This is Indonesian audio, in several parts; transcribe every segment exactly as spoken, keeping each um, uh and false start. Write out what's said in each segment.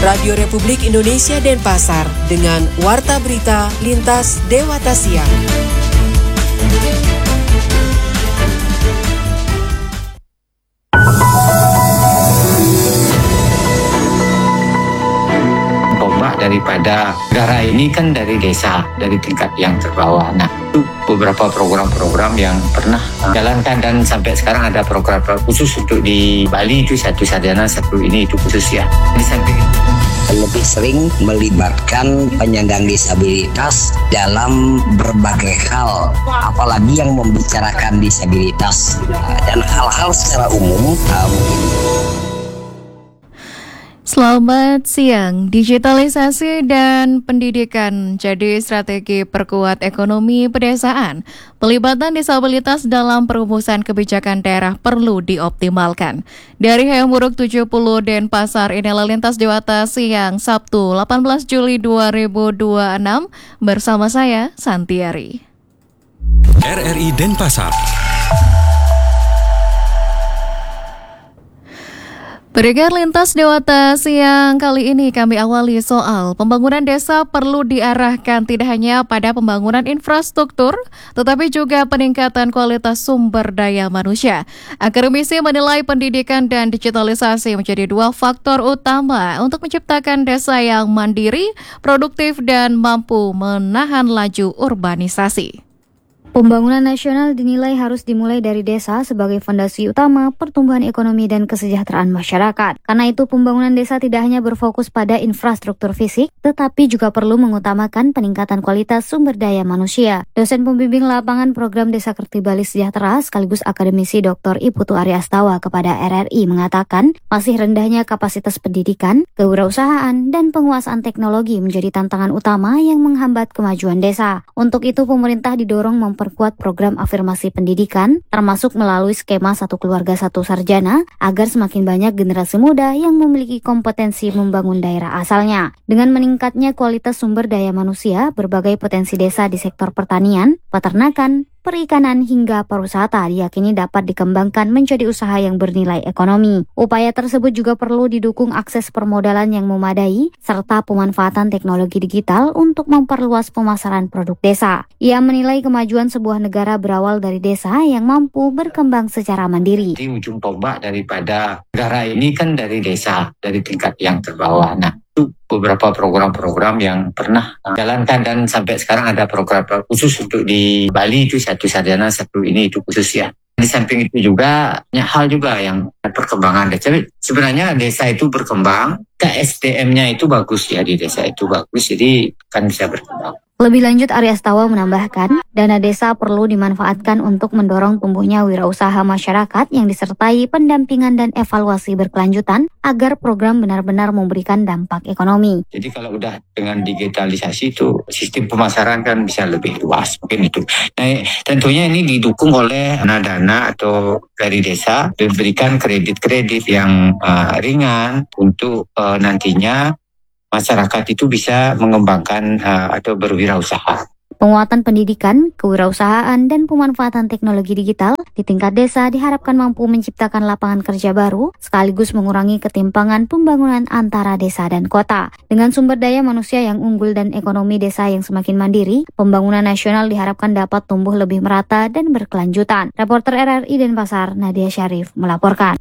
Radio Republik Indonesia Denpasar dengan Warta Berita Lintas Dewata Siang. Tombak daripada negara ini kan dari desa, dari tingkat yang terbawah. Nah, itu beberapa program-program yang pernah jalankan dan sampai sekarang ada program khusus untuk di Bali itu satu sarjana, satu ini itu khusus ya. Di samping lebih sering melibatkan penyandang disabilitas dalam berbagai hal, apalagi yang membicarakan disabilitas dan hal-hal secara umum. Uh, Selamat siang. Digitalisasi dan pendidikan jadi strategi perkuat ekonomi pedesaan. Pelibatan disabilitas dalam perumusan kebijakan daerah perlu dioptimalkan. Dari Hayamuruk tujuh puluh Denpasar, inilah Lintas Dewata Siang Sabtu delapan belas Juli dua ribu dua puluh enam bersama saya Santiari. R R I Denpasar. Pendengar Lintas Dewata Siang kali ini kami awali soal pembangunan desa perlu diarahkan tidak hanya pada pembangunan infrastruktur, tetapi juga peningkatan kualitas sumber daya manusia. Akademisi menilai pendidikan dan digitalisasi menjadi dua faktor utama untuk menciptakan desa yang mandiri, produktif, dan mampu menahan laju urbanisasi. Pembangunan nasional dinilai harus dimulai dari desa sebagai fondasi utama pertumbuhan ekonomi dan kesejahteraan masyarakat. Karena itu, pembangunan desa tidak hanya berfokus pada infrastruktur fisik, tetapi juga perlu mengutamakan peningkatan kualitas sumber daya manusia. Dosen pembimbing lapangan program Desa Kerti Bali Sejahtera sekaligus akademisi Doktor Iputu Aryastawa kepada R R I mengatakan, masih rendahnya kapasitas pendidikan, kewirausahaan, dan penguasaan teknologi menjadi tantangan utama yang menghambat kemajuan desa. Untuk itu, pemerintah didorong memper memperkuat program afirmasi pendidikan, termasuk melalui skema satu keluarga satu sarjana, agar semakin banyak generasi muda yang memiliki kompetensi membangun daerah asalnya. Dengan meningkatnya kualitas sumber daya manusia, berbagai potensi desa di sektor pertanian, peternakan, perikanan hingga pariwisata diyakini dapat dikembangkan menjadi usaha yang bernilai ekonomi. Upaya tersebut juga perlu didukung akses permodalan yang memadai serta pemanfaatan teknologi digital untuk memperluas pemasaran produk desa. Ia menilai kemajuan sebuah negara berawal dari desa yang mampu berkembang secara mandiri. Di ujung tombak daripada negara ini kan dari desa, dari tingkat yang terbawah. Nah, itu beberapa program-program yang pernah jalankan dan sampai sekarang ada program khusus untuk di Bali itu satu sarjana, satu ini itu khusus ya. Di samping itu juga banyak hal juga yang perkembangan desa. Sebenarnya desa itu berkembang, K S D M-nya itu bagus ya, di desa itu bagus, jadi kan bisa berkembang. Lebih lanjut, Aryastawa menambahkan, dana desa perlu dimanfaatkan untuk mendorong tumbuhnya wirausaha masyarakat yang disertai pendampingan dan evaluasi berkelanjutan agar program benar-benar memberikan dampak ekonomi. Jadi kalau udah dengan digitalisasi itu sistem pemasaran kan bisa lebih luas mungkin itu. Nah, tentunya ini didukung oleh dana atau dari desa diberikan kredit-kredit yang uh, ringan untuk uh, nantinya masyarakat itu bisa mengembangkan uh, atau berwirausaha. Penguatan pendidikan, kewirausahaan, dan pemanfaatan teknologi digital di tingkat desa diharapkan mampu menciptakan lapangan kerja baru, sekaligus mengurangi ketimpangan pembangunan antara desa dan kota. Dengan sumber daya manusia yang unggul dan ekonomi desa yang semakin mandiri, pembangunan nasional diharapkan dapat tumbuh lebih merata dan berkelanjutan. Reporter R R I Denpasar, Nadia Syarif, melaporkan.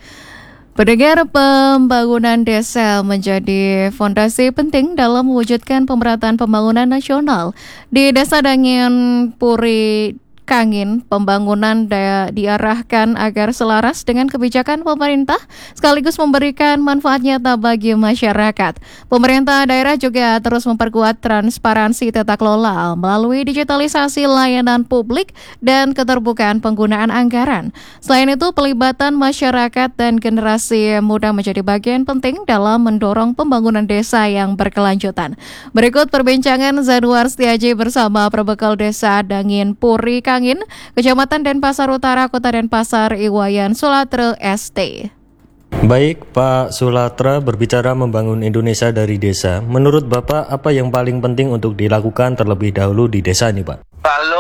Pendengar, pembangunan desa menjadi fondasi penting dalam mewujudkan pemerataan pembangunan nasional. Di Desa Dangin Puri Kangin, pembangunan daya diarahkan agar selaras dengan kebijakan pemerintah sekaligus memberikan manfaat nyata bagi masyarakat. Pemerintah daerah juga terus memperkuat transparansi tata kelola melalui digitalisasi layanan publik dan keterbukaan penggunaan anggaran. Selain itu, pelibatan masyarakat dan generasi muda menjadi bagian penting dalam mendorong pembangunan desa yang berkelanjutan. Berikut perbincangan Zanuar Setiaji bersama Perbekal Desa Dangin Puri Kangin, Kecamatan Denpasar Utara, Kota Denpasar, Iwayan Sulatra S T. Baik, Pak Sulatra, berbicara membangun Indonesia dari desa, menurut Bapak apa yang paling penting untuk dilakukan terlebih dahulu di desa ini, Pak? Kalau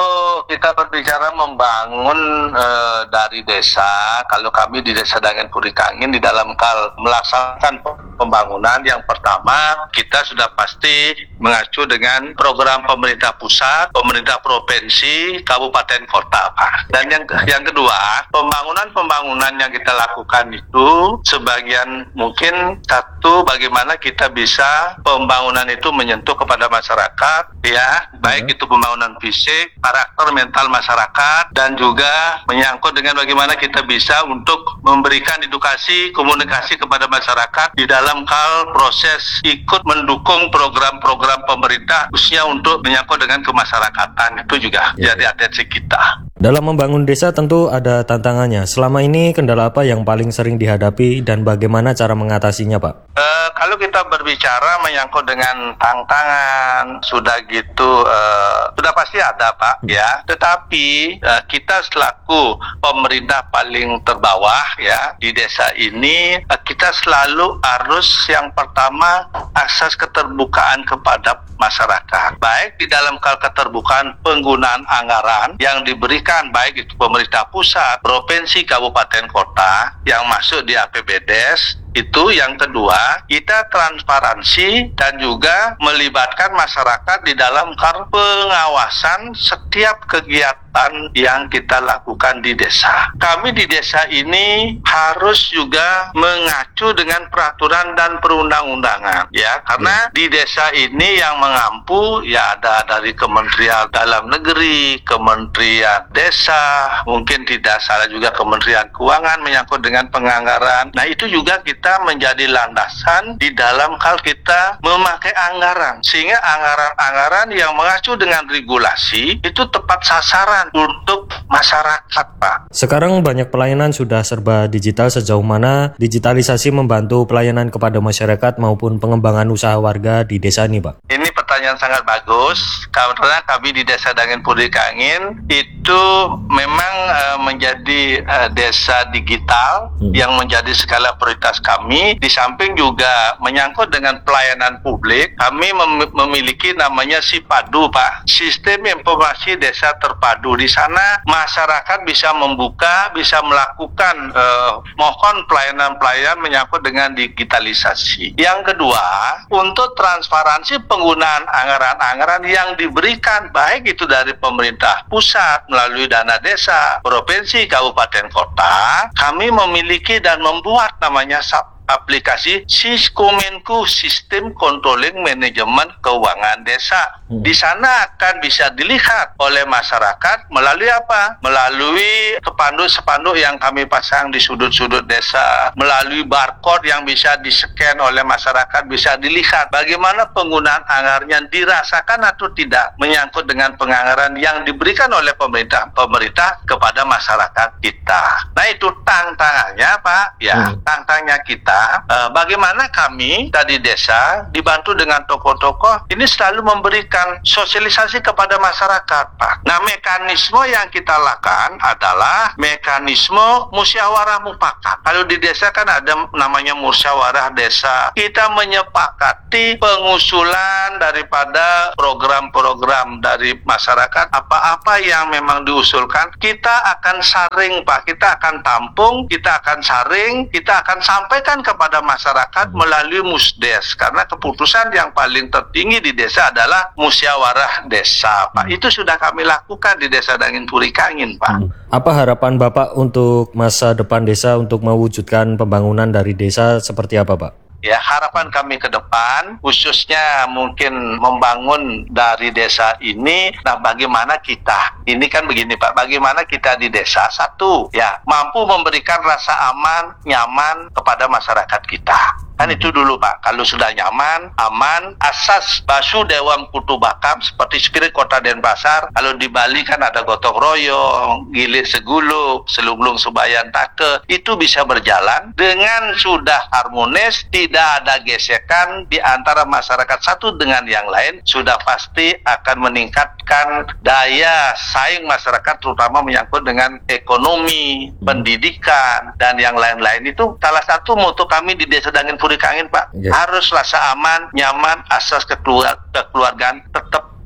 kita berbicara membangun e, dari desa, kalau kami di Desa Dangen Puri Kangin di dalam hal melaksanakan pembangunan, yang pertama kita sudah pasti mengacu dengan program pemerintah pusat, pemerintah provinsi, kabupaten kota, Pak. Dan yang yang kedua, pembangunan-pembangunan yang kita lakukan itu sebagian mungkin satu, bagaimana kita bisa pembangunan itu menyentuh kepada masyarakat, ya, baik itu pembangunan fisik, karakter mental masyarakat, dan juga menyangkut dengan bagaimana kita bisa untuk memberikan edukasi, komunikasi kepada masyarakat di dalam hal proses ikut mendukung program-program pemerintah, khususnya untuk menyangkut dengan kemasyarakatan. Itu juga ya, jadi atensi kita. Dalam membangun desa tentu ada tantangannya. Selama ini kendala apa yang paling sering dihadapi dan bagaimana cara mengatasinya, Pak? E, kalau kita berbicara menyangkut dengan tantangan, sudah gitu e, sudah pasti ada, Pak, ya. Tetapi e, kita selaku pemerintah paling terbawah ya di desa ini, e, kita selalu harus yang pertama akses keterbukaan kepada masyarakat. Baik di dalam hal keterbukaan penggunaan anggaran yang diberikan baik itu pemerintah pusat, provinsi, kabupaten, kota yang masuk di A P B D E S. Itu yang kedua, kita transparansi dan juga melibatkan masyarakat di dalam hal pengawasan setiap kegiatan yang kita lakukan di desa. Kami di desa ini harus juga mengacu dengan peraturan dan perundang-undangan, ya, karena di desa ini yang mengampu ya ada dari Kementerian Dalam Negeri, Kementerian Desa, mungkin tidak salah juga Kementerian Keuangan menyangkut dengan penganggaran. Nah, itu juga kita kita menjadi landasan di dalam hal kita memakai anggaran, sehingga anggaran-anggaran yang mengacu dengan regulasi itu tepat sasaran untuk masyarakat, Pak. Sekarang banyak pelayanan sudah serba digital. Sejauh mana digitalisasi membantu pelayanan kepada masyarakat maupun pengembangan usaha warga di desa ini, Pak? Ini pertanyaan sangat bagus, karena kami di Desa Dangen Puri Kangin itu memang uh, menjadi uh, desa digital hmm. yang menjadi skala prioritas kami. Di samping juga menyangkut dengan pelayanan publik, kami mem- memiliki namanya SIPADU, Pak, Sistem Informasi Desa Terpadu. Di sana masyarakat bisa membuka, bisa melakukan uh, mohon pelayanan-pelayanan menyangkut dengan digitalisasi. Yang kedua, untuk transparansi penggunaan anggaran-anggaran yang diberikan baik itu dari pemerintah pusat melalui dana desa, provinsi, kabupaten, kota, kami memiliki dan membuat namanya aplikasi Siskomenku, Sistem Controlling Manajemen Keuangan Desa. Hmm. Di sana akan bisa dilihat oleh masyarakat melalui apa? Melalui spanduk-spanduk yang kami pasang di sudut-sudut desa, melalui barcode yang bisa di-scan oleh masyarakat, bisa dilihat bagaimana penggunaan anggarannya dirasakan atau tidak menyangkut dengan penganggaran yang diberikan oleh pemerintah pemerintah kepada masyarakat kita. Nah, itu tantangannya, Pak. Ya, hmm. tantangannya kita. Uh, bagaimana kami tadi desa dibantu dengan tokoh-tokoh ini selalu memberikan sosialisasi kepada masyarakat, Pak. Nah, mekanisme yang kita lakukan adalah mekanisme musyawarah mufakat. Kalau di desa kan ada namanya musyawarah desa. Kita menyepakati pengusulan daripada program-program dari masyarakat, apa-apa yang memang diusulkan kita akan saring, Pak. Kita akan tampung, kita akan saring, kita akan sampaikan kepada masyarakat melalui musdes, karena keputusan yang paling tertinggi di desa adalah musyawarah desa, Pak. Itu sudah kami lakukan di Desa Dangen Puri Kangin, Pak. Apa harapan Bapak untuk masa depan desa untuk mewujudkan pembangunan dari desa seperti apa, Pak? Ya, harapan kami ke depan, khususnya mungkin membangun dari desa ini, nah bagaimana kita, ini kan begini, Pak, bagaimana kita di desa, satu, ya, mampu memberikan rasa aman, nyaman kepada masyarakat kita. Kan itu dulu, Pak. Kalau sudah nyaman, aman, asas basu dewam kutu bakam seperti spirit kota Denpasar. Kalau di Bali kan ada gotong royong, gilir segulung, selulung subayan take. Itu bisa berjalan dengan sudah harmonis, tidak ada gesekan di antara masyarakat satu dengan yang lain. Sudah pasti akan meningkatkan daya saing masyarakat, terutama menyangkut dengan ekonomi, pendidikan, dan yang lain-lain. Itu salah satu moto kami di Desa Dangen Puri Kangin, Pak. Yeah. Harus rasa aman, nyaman, asas kekeluargaan tetap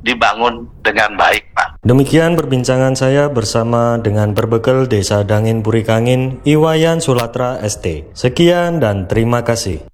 dibangun dengan baik, Pak. Demikian perbincangan saya bersama dengan Berbekal Desa Dangin Puri Kangin, Iwayan Sulatra S T. Sekian dan terima kasih.